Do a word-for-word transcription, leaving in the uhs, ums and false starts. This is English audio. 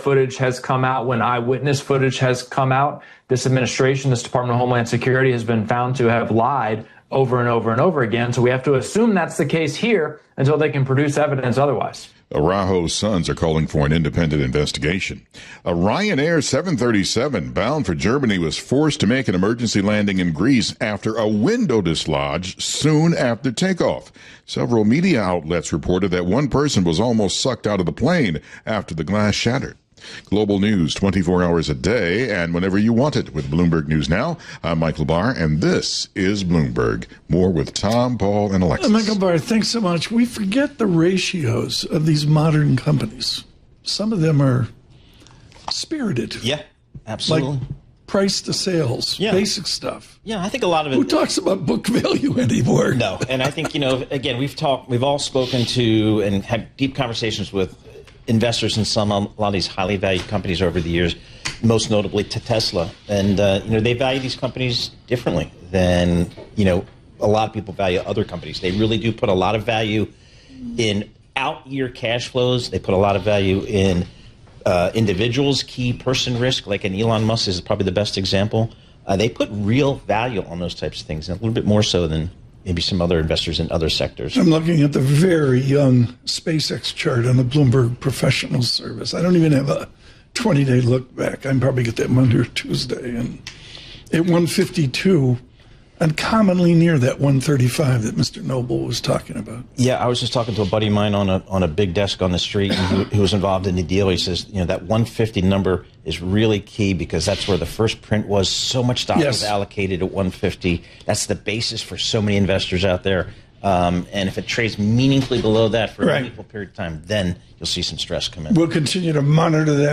footage has come out, when eyewitness footage has come out, this administration, this Department of Homeland Security has been found to have lied over and over and over again. So we have to assume that's the case here until they can produce evidence otherwise. Araujo's sons are calling for an independent investigation. A Ryanair seven thirty-seven bound for Germany was forced to make an emergency landing in Greece after a window dislodged soon after takeoff. Several media outlets reported that one person was almost sucked out of the plane after the glass shattered. Global news twenty-four hours a day and whenever you want it with Bloomberg News Now. I'm Michael Barr, and this is Bloomberg. More with Tom, Paul, and Alexis. Uh, Michael Barr, thanks so much. We forget the ratios of these modern companies. Some of them are spirited. Yeah, absolutely. Like price to sales, yeah. basic stuff. Yeah, I think a lot of it. Who talks about book value anymore? No, and I think, you know, again, we've talked, we've all spoken to and had deep conversations with investors in some, a lot of these highly valued companies over the years, most notably to Tesla. And, uh, you know, they value these companies differently than, you know, a lot of people value other companies. They really do put a lot of value in out-year cash flows. They put a lot of value in uh, individuals, key person risk, like an Elon Musk is probably the best example. Uh, they put real value on those types of things, and a little bit more so than maybe some other investors in other sectors. I'm looking at the very young SpaceX chart on the Bloomberg Professional Service. I don't even have a twenty-day look back. I probably get that Monday or Tuesday. And at one fifty-two, uncommonly near that one thirty-five that Mister Noble was talking about. Yeah, I was just talking to a buddy of mine on a on a big desk on the street who, who was involved in the deal. He says, you know, that one fifty number is really key because that's where the first print was. So much stock Yes. was allocated at one fifty. That's the basis for so many investors out there. Um, and if it trades meaningfully below that for Right. a meaningful period of time, then you'll see some stress come in. We'll continue to monitor that.